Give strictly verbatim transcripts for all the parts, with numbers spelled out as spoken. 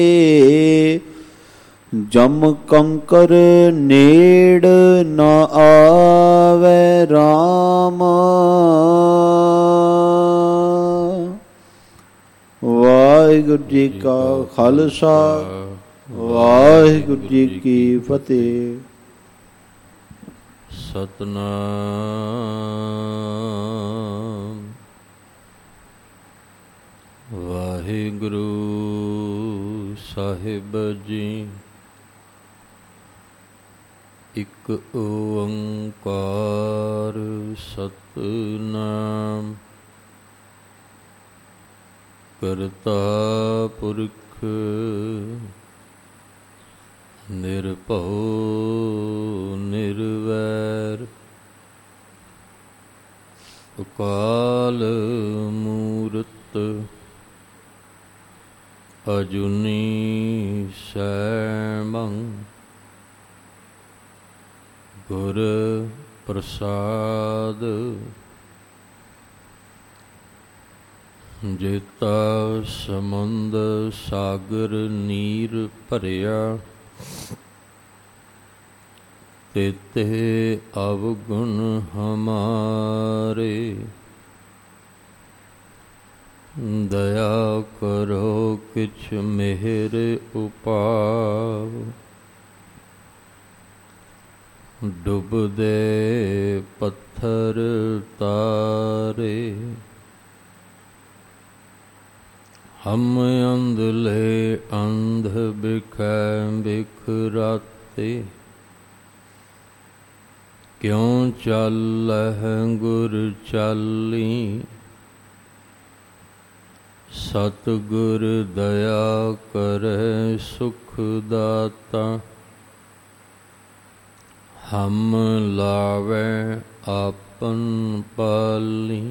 ਜਮ ਕੰਕਰ ਨੇੜ ਨ ਆਵੈ ਰਾਮ। ਵਾਹਿਗੁਰੂ ਜੀ ਕਾ ਖਾਲਸਾ ਵਾਹਿਗੁਰੂ ਜੀ ਕੀ ਫਤਿਹ। ਸਤਨਾਮ ਵਾਹਿਗੁਰੂ ਸਾਹਿਬ ਜੀ। ਇਕ ਓੰਕਾਰ ਸਤਨਾਮ ਕਰਤਾ ਪੁਰਖ ਨਿਰਭਉ ਨਿਰਵੈਰ ਅਕਾਲ ਮੂਰਤ ਅਜੂਨੀ ਸੈਭੰ ਗੁਰ ਪ੍ਰਸਾਦ। ਜੇਤਾ ਸਮੁੰਦ ਸਾਗਰ ਨੀਰ ਭਰਿਆ ਤੇਤੇ ਅਵਗੁਣ ਹਮਾਰੇ। ਦਇਆ ਕਰੋ ਕਿਛ ਮਿਹਰ ਉਪਾਵ ਡੁੱਬਦੇ ਪੱਥਰ ਤਾਰੇ। ਹਮ ਅੰਧਲੇ ਅੰਧ ਬਿਖੈ ਬਿਖਰਾਤੇ ਕਿਉਂ ਚੱਲਹਿ ਗੁਰ ਚਾਲੀ। ਸਤਿਗੁਰ ਦਇਆ ਕਰੈ ਸੁਖ ਦਾਤਾ ਹਮ ਲਾਵੈ ਆਪਨ ਪਾਲੀ।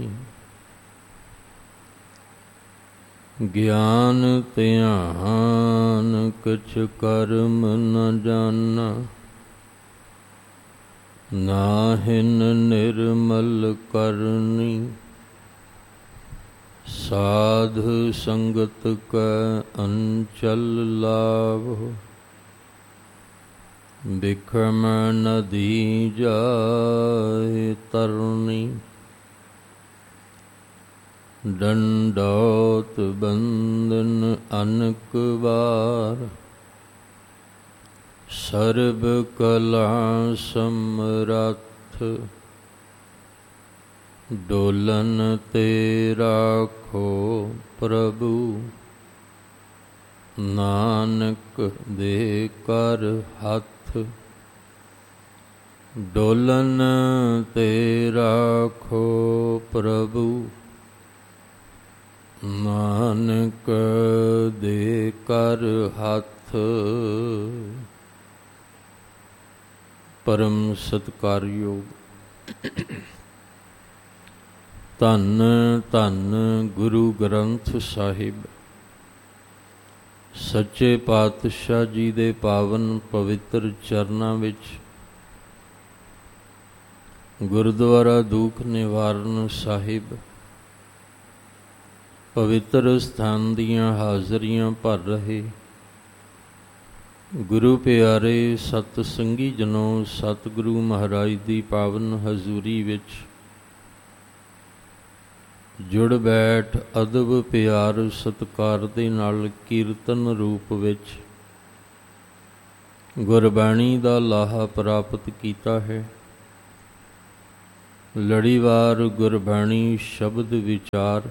ਗਿਆਨ ਧਿਆਨ ਕਛ ਕਰਮ ਨ ਜਾਨਾ ਨਾਹਿਨ ਨਿਰਮਲ ਕਰਨੀ। ਸਾਧ ਸੰਗਤ ਕੈ ਅੰਚਲ ਲਾਭੋ ਬਿਖਮ ਨਦੀ ਜਾਇ ਤਰਨੀ। ਡੰਡੌਤ ਬੰਧਨ ਅਨਕ ਵਾਰ ਸਰਬ ਕਲਾ ਸਮਰੱਥ। ਡੋਲਨ ਤੇ ਰਾਖੋ ਪ੍ਰਭੂ ਨਾਨਕ ਦੇ ਕਰ ਹੱਥ। ਡੋਲਨ ਤੇ ਰਾਖੋ ਪ੍ਰਭੂ ਨਾਨਕ ਦੇ ਕਰ ਹੱਥ। ਪਰਮ ਸਤਿਕਾਰਯੋਗ ਧੰਨ ਧੰਨ ਗੁਰੂ ਗ੍ਰੰਥ ਸਾਹਿਬ ਸੱਚੇ ਪਾਤਸ਼ਾਹ ਜੀ ਦੇ ਪਾਵਨ ਪਵਿੱਤਰ ਚਰਨਾਂ ਵਿੱਚ ਗੁਰਦੁਆਰਾ ਦੂਖ ਨਿਵਾਰਨ ਸਾਹਿਬ ਪਵਿੱਤਰ ਸਥਾਨ ਦੀਆਂ ਹਾਜ਼ਰੀਆਂ ਭਰ ਰਹੇ ਗੁਰੂ ਪਿਆਰੇ ਸਤ ਸੰਗੀ ਜਨੋ, ਸਤਿਗੁਰੂ ਮਹਾਰਾਜ ਦੀ ਪਾਵਨ ਹਜ਼ੂਰੀ ਵਿੱਚ ਜੁੜ ਬੈਠ ਅਦਬ ਪਿਆਰ ਸਤਿਕਾਰ ਦੇ ਨਾਲ ਕੀਰਤਨ ਰੂਪ ਵਿੱਚ ਗੁਰਬਾਣੀ ਦਾ ਲਾਹਾ ਪ੍ਰਾਪਤ ਕੀਤਾ ਹੈ। ਲੜੀਵਾਰ ਗੁਰਬਾਣੀ ਸ਼ਬਦ ਵਿਚਾਰ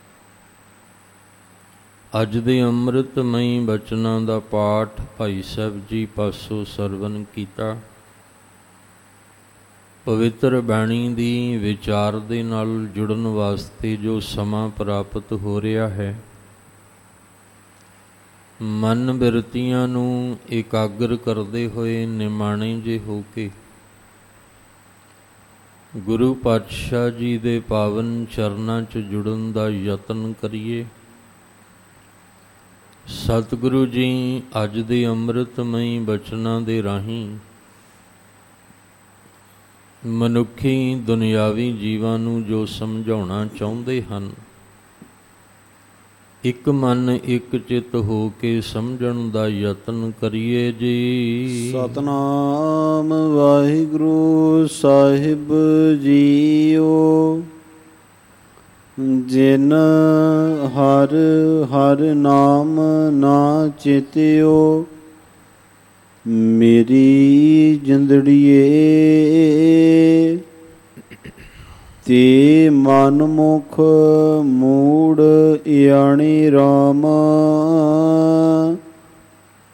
ਅੱਜ ਦੇ ਅੰਮ੍ਰਿਤਮਈ ਬਚਨਾਂ ਦਾ ਪਾਠ ਭਾਈ ਸਾਹਿਬ ਜੀ ਪਾਸੋਂ ਸਰਵਨ ਕੀਤਾ। ਪਵਿੱਤਰ ਬਾਣੀ ਦੀ ਵਿਚਾਰ ਦੇ ਨਾਲ ਜੁੜਨ ਵਾਸਤੇ ਜੋ ਸਮਾਂ ਪ੍ਰਾਪਤ ਹੋ ਰਿਹਾ ਹੈ, ਮਨ ਬਿਰਤੀਆਂ ਨੂੰ ਇਕਾਗਰ ਕਰਦੇ ਹੋਏ ਨਿਮਾਣੇ ਜੇ ਹੋ ਕੇ ਗੁਰੂ ਪਾਤਸ਼ਾਹ ਜੀ ਦੇ ਪਾਵਨ ਚਰਨਾਂ 'ਚ ਜੁੜਨ ਦਾ ਯਤਨ ਕਰੀਏ। ਸਤਿਗੁਰੂ ਜੀ ਅੱਜ ਦੇ ਅੰਮ੍ਰਿਤਮਈ ਬਚਨਾਂ ਦੇ ਰਾਹੀਂ ਮਨੁੱਖੀ ਦੁਨਿਆਵੀ ਜੀਵਾਂ ਨੂੰ ਜੋ ਸਮਝਾਉਣਾ ਚਾਹੁੰਦੇ ਹਨ, ਇੱਕ ਮਨ ਇੱਕ ਚਿੱਤ ਹੋ ਕੇ ਸਮਝਣ ਦਾ ਯਤਨ ਕਰੀਏ ਜੀ। ਸਤਨਾਮ ਵਾਹਿਗੁਰੂ ਸਾਹਿਬ ਜੀਓ। ਜਿਨ ਹਰ ਹਰ ਨਾਮ ਨਾ ਚੇਤਿਓ, ਮੇਰੀ ਜਿੰਦੜੀਏ ਤੇ ਮਨ ਮੁਖ ਮੂੜ ਇਆਣੀ ਰਾਮ।